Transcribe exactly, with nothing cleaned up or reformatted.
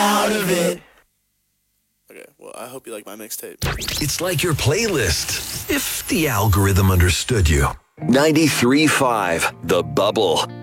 out of it. Okay, well, I hope you like my mixtape. It's like your playlist, if the algorithm understood you. ninety-three point five The Bubble.